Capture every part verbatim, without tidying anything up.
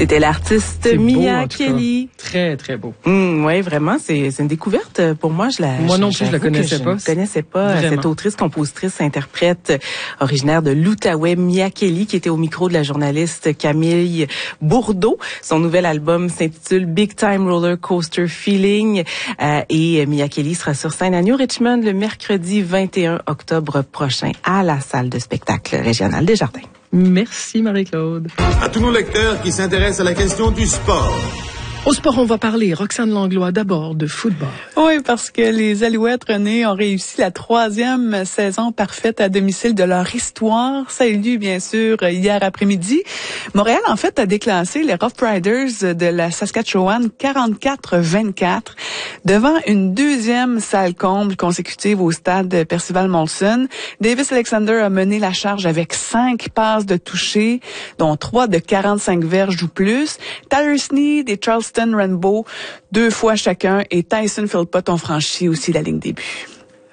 C'était l'artiste Mia Kelly. Très, très beau. Mmh, oui, vraiment, c'est, c'est une découverte pour moi. Je la, moi non plus, je la connaissais pas. Je ne connaissais pas Vraiment. Cette autrice, compositrice, interprète originaire de l'Outaouais, Mia Kelly, qui était au micro de la journaliste Camille Bourdeau. Son nouvel album s'intitule Big Time Roller Coaster Feeling. Euh, et Mia Kelly sera sur scène à New Richmond le mercredi vingt et un octobre prochain à la salle de spectacle régionale Desjardins. Merci Marie-Claude. À tous nos lecteurs qui s'intéressent à la question du sport. Au sport, on va parler, Roxane Langlois, d'abord de football. Oui, parce que les Alouettes, René, ont réussi la troisième saison parfaite à domicile de leur histoire. Ça a eu lieu, bien sûr, hier après-midi. Montréal, en fait, a déclassé les Rough Riders de la Saskatchewan quarante-quatre vingt-quatre devant une deuxième salle comble consécutive au stade Percival Molson. Davis Alexander a mené la charge avec cinq passes de toucher, dont trois de quarante-cinq verges ou plus. Tyler Sneed et Charles Rainbow, deux fois chacun, et Tyson Philpott ont franchi aussi la ligne des buts.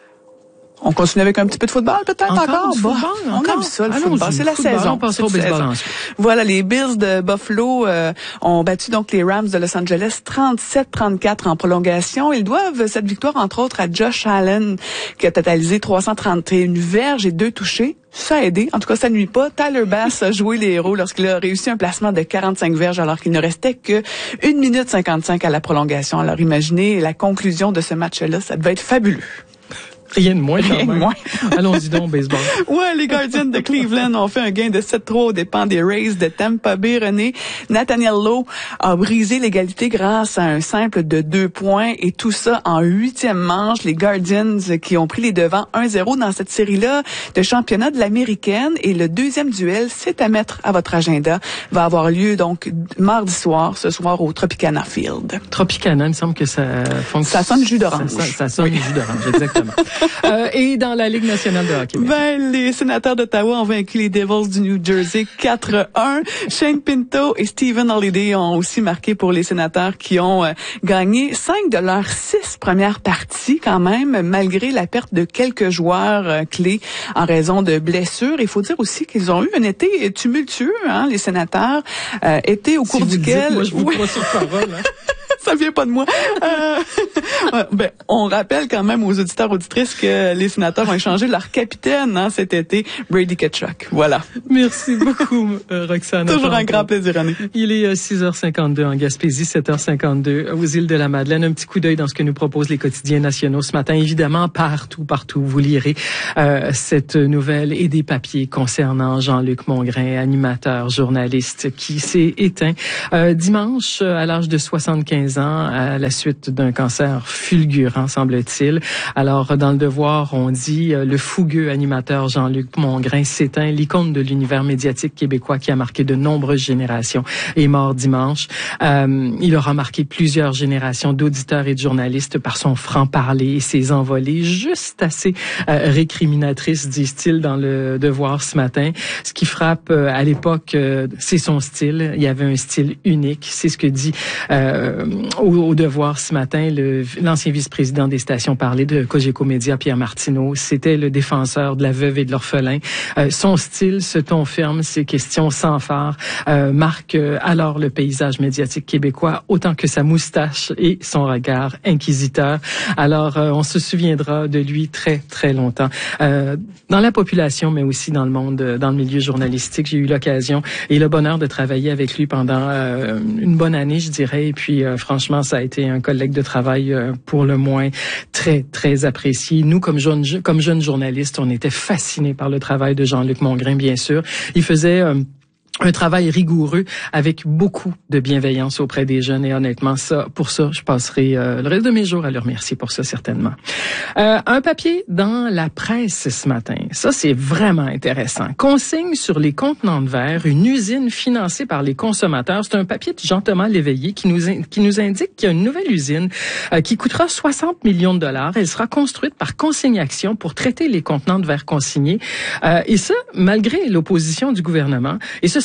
On continue avec un petit peu de football, peut-être encore? Encore du bah, football, on encore? aime ça, le Allons-y, football. C'est la football, saison. On passe au baseball. Voilà, les Bills de Buffalo euh, ont battu donc les Rams de Los Angeles trente-sept trente-quatre en prolongation. Ils doivent cette victoire, entre autres, à Josh Allen, qui a totalisé trois cent trente et un verges et deux touchés. Ça a aidé. En tout cas, ça nuit pas. Tyler Bass a joué les héros lorsqu'il a réussi un placement de quarante-cinq verges alors qu'il ne restait que une minute cinquante-cinq à la prolongation. Alors imaginez la conclusion de ce match-là. Ça devait être fabuleux. Rien de moins, quand Rien de même. moins. Allons-y donc, baseball. Ouais, les Guardians de Cleveland ont fait un gain de sept trois aux dépens des Rays de Tampa Bay. René, Nathaniel Lowe a brisé l'égalité grâce à un simple de deux points et tout ça en huitième manche. Les Guardians qui ont pris les devants un zéro dans cette série-là de championnat de l'américaine. Et le deuxième duel, c'est à mettre à votre agenda, va avoir lieu donc mardi soir, ce soir au Tropicana Field. Tropicana, il me semble que ça fonctionne. Ça sonne jus d'orange. Ça, ça, ça sonne jus d'orange, exactement. Euh, et dans la Ligue nationale de hockey. Ben, les sénateurs d'Ottawa ont vaincu les Devils du New Jersey quatre un. Shane Pinto et Stephen Holiday ont aussi marqué pour les sénateurs qui ont euh, gagné cinq de leurs six premières parties quand même, malgré la perte de quelques joueurs euh, clés en raison de blessures. Il faut dire aussi qu'ils ont eu un été tumultueux, hein, les sénateurs. Euh, été au cours si duquel... Dites, moi, je vous oui. crois sur parole, hein. Ça vient pas de moi. Euh, ben, on rappelle quand même aux auditeurs auditrices que les sénateurs ont échangé leur capitaine hein, cet été, Brady Tkachuk. Voilà. Merci beaucoup, euh, Roxane. Toujours un grand plaisir, René. Il est six heures cinquante-deux en Gaspésie, sept heures cinquante-deux aux îles de la Madeleine. Un petit coup d'œil dans ce que nous proposent les quotidiens nationaux ce matin. Évidemment, partout, partout, vous lirez euh, cette nouvelle et des papiers concernant Jean-Luc Mongrain, animateur, journaliste, qui s'est éteint euh, dimanche à l'âge de soixante-quinze ans à la suite d'un cancer fulgurant, semble-t-il. Alors, dans le Devoir, on dit euh, le fougueux animateur Jean-Luc Mongrain s'éteint, l'icône de l'univers médiatique québécois qui a marqué de nombreuses générations, est mort dimanche. Euh, il aura marqué plusieurs générations d'auditeurs et de journalistes par son franc-parler et ses envolées juste assez euh, récriminatrices, disent-ils dans le Devoir ce matin. Ce qui frappe euh, à l'époque, euh, c'est son style. Il y avait un style unique. C'est ce que dit euh, au, au Devoir ce matin le, l'ancien vice-président des stations parlées de Cogeco Média, Pierre Martineau. C'était le défenseur de la veuve et de l'orphelin. Euh, son style, ce ton ferme, ses questions sans phare, euh, marquent euh, alors le paysage médiatique québécois autant que sa moustache et son regard inquisiteur. Alors, euh, on se souviendra de lui très, très longtemps. Euh, dans la population, mais aussi dans le monde, dans le milieu journalistique, j'ai eu l'occasion et le bonheur de travailler avec lui pendant euh, une bonne année, je dirais. Et puis, euh, franchement, ça a été un collègue de travail euh, pour le moins très, très apprécié. Nous, comme jeunes, comme jeunes journalistes, on était fascinés par le travail de Jean-Luc Mongrain, bien sûr. Il faisait... Euh, un travail rigoureux avec beaucoup de bienveillance auprès des jeunes et honnêtement, ça, pour ça, je passerai euh, le reste de mes jours à le remercier pour ça, certainement. Euh, un papier dans la presse ce matin. Ça, c'est vraiment intéressant. Consigne sur les contenants de verre, une usine financée par les consommateurs. C'est un papier de Jean-Thomas Léveillé qui nous, in- qui nous indique qu'il y a une nouvelle usine euh, qui coûtera soixante millions de dollars. Elle sera construite par Consigne Action pour traiter les contenants de verre consignés. Euh, et ça, malgré l'opposition du gouvernement. Et ce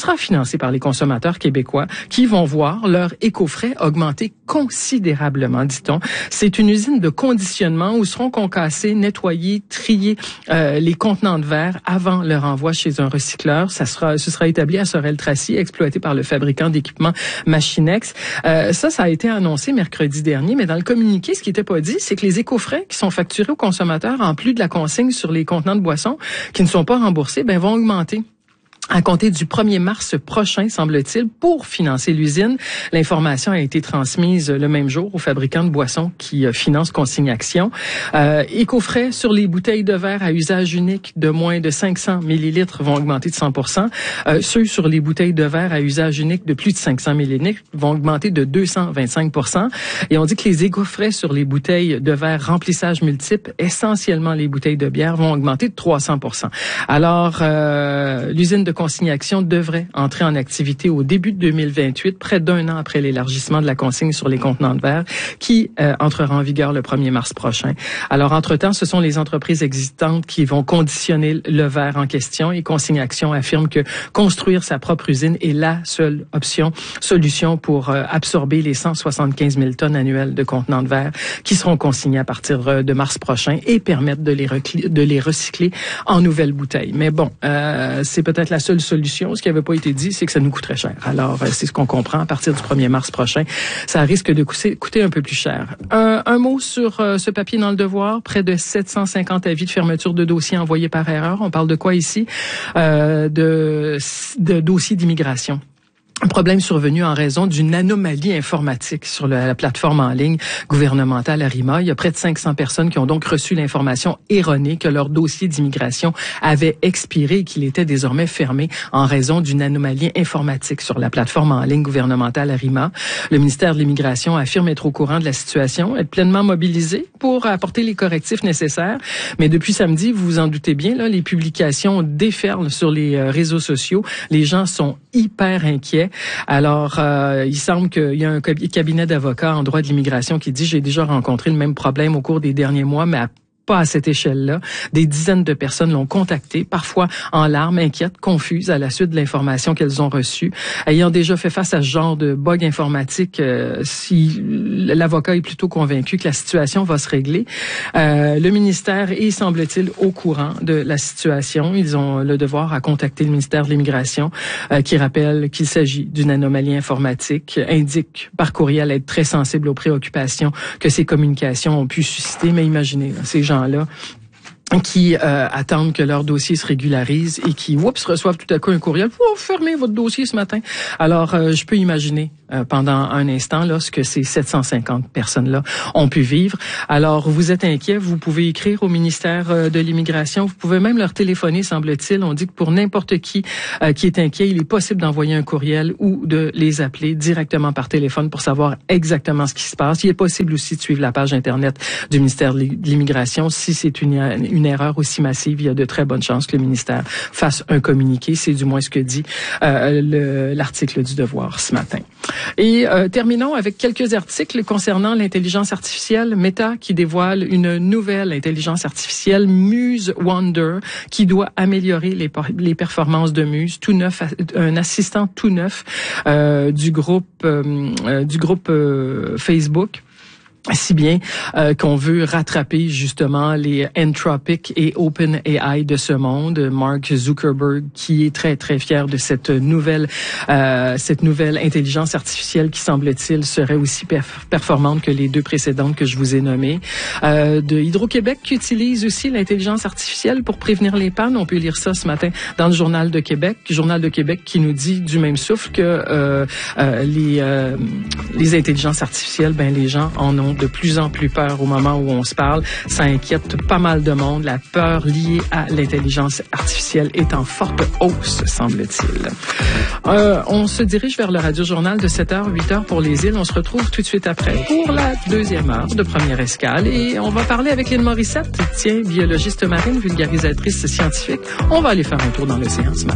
sera financé par les consommateurs québécois qui vont voir leur éco-frais augmenter considérablement, dit-on. C'est une usine de conditionnement où seront concassés, nettoyés, triés euh, les contenants de verre avant leur envoi chez un recycleur. Ça sera, ce sera établi à Sorel-Tracy, exploité par le fabricant d'équipements Machinex. Euh, ça, ça a été annoncé mercredi dernier, mais dans le communiqué, ce qui n'était pas dit, c'est que les éco-frais qui sont facturés aux consommateurs, en plus de la consigne sur les contenants de boissons qui ne sont pas remboursés, ben vont augmenter à compter du premier mars prochain, semble-t-il, pour financer l'usine. L'information a été transmise le même jour aux fabricants de boissons qui financent Consigne Action. Euh, éco-frais sur les bouteilles de verre à usage unique de moins de cinq cents millilitres vont augmenter de cent pour cent. Euh, ceux sur les bouteilles de verre à usage unique de plus de cinq cents millilitres vont augmenter de deux cent vingt-cinq pour cent. Et on dit que les éco-frais sur les bouteilles de verre remplissage multiple, essentiellement les bouteilles de bière, vont augmenter de trois cents pour cent. Alors, euh, l'usine de Consigne Action devrait entrer en activité au début de deux mille vingt-huit, près d'un an après l'élargissement de la consigne sur les contenants de verre, qui euh, entrera en vigueur le premier mars prochain. Alors, entre-temps, ce sont les entreprises existantes qui vont conditionner le verre en question, et Consigne Action affirme que construire sa propre usine est la seule option, solution pour euh, absorber les cent soixante-quinze mille tonnes annuelles de contenants de verre qui seront consignés à partir de mars prochain et permettre de les, de les recycler en nouvelles bouteilles. Mais bon, euh, c'est peut-être la seule solution. Ce qui n'avait pas été dit, c'est que ça nous coûterait cher. Alors, c'est ce qu'on comprend. À partir du premier mars prochain, ça risque de coûter, coûter un peu plus cher. Un, un mot sur euh, ce papier dans Le Devoir. Près de sept cent cinquante avis de fermeture de dossiers envoyés par erreur. On parle de quoi ici? Euh, de, de dossiers d'immigration. Un problème survenu en raison d'une anomalie informatique sur la, la plateforme en ligne gouvernementale Arima. Il y a près de cinq cents personnes qui ont donc reçu l'information erronée que leur dossier d'immigration avait expiré et qu'il était désormais fermé en raison d'une anomalie informatique sur la plateforme en ligne gouvernementale Arima. Le ministère de l'Immigration affirme être au courant de la situation, être pleinement mobilisé pour apporter les correctifs nécessaires. Mais depuis samedi, vous vous en doutez bien, là, les publications déferlent sur les euh, réseaux sociaux. Les gens sont hyper inquiets. Alors, euh, il semble qu'il y a un cabinet d'avocats en droit de l'immigration qui dit « J'ai déjà rencontré le même problème au cours des derniers mois, mais à pas à cette échelle-là. Des dizaines de personnes l'ont contacté, parfois en larmes, inquiètes, confuses à la suite de l'information qu'elles ont reçue. Ayant déjà fait face à ce genre de bug informatique, euh, si l'avocat est plutôt convaincu que la situation va se régler. Euh, le ministère est, semble-t-il, au courant de la situation. Ils ont le devoir à contacter le ministère de l'Immigration, euh, qui rappelle qu'il s'agit d'une anomalie informatique, indique par courriel être très sensible aux préoccupations que ces communications ont pu susciter. Mais imaginez, là, ces gens là qui euh, attendent que leur dossier se régularise et qui, oups, reçoivent tout à coup un courriel. Oh, fermez votre dossier ce matin. Alors, euh, je peux imaginer euh, pendant un instant là ce que ces sept cent cinquante personnes-là ont pu vivre. Alors, vous êtes inquiets, vous pouvez écrire au ministère euh, de l'Immigration. Vous pouvez même leur téléphoner, semble-t-il. On dit que pour n'importe qui euh, qui est inquiet, il est possible d'envoyer un courriel ou de les appeler directement par téléphone pour savoir exactement ce qui se passe. Il est possible aussi de suivre la page Internet du ministère de l'Immigration. Si c'est une, une erreur aussi massive, il y a de très bonnes chances que le ministère fasse un communiqué. C'est du moins ce que dit euh, le, l'article du Devoir ce matin. Et euh, terminons avec quelques articles concernant l'intelligence artificielle. Meta qui dévoile une nouvelle intelligence artificielle, Muse Wonder, qui doit améliorer les, les performances de Muse, tout neuf, un assistant tout neuf euh, du groupe euh, du groupe euh, Facebook. Si bien euh, qu'on veut rattraper justement les Anthropic et OpenAI de ce monde. Mark Zuckerberg qui est très très fier de cette nouvelle euh, cette nouvelle intelligence artificielle qui semble-t-il serait aussi perf- performante que les deux précédentes que je vous ai nommées. Euh, de Hydro-Québec qui utilise aussi l'intelligence artificielle pour prévenir les pannes. On peut lire ça ce matin dans le Journal de Québec. Journal de Québec qui nous dit du même souffle que euh, euh, les euh, les intelligences artificielles, ben les gens en ont de plus en plus peur au moment où on se parle. Ça inquiète pas mal de monde. La peur liée à l'intelligence artificielle est en forte hausse, semble-t-il. Euh, on se dirige vers le Radio-Journal de sept heures, huit heures pour les îles. On se retrouve tout de suite après pour la deuxième heure de Première Escale. Et on va parler avec Lynne Morissette, tiens, biologiste marine, vulgarisatrice scientifique. On va aller faire un tour dans l'océan ce matin.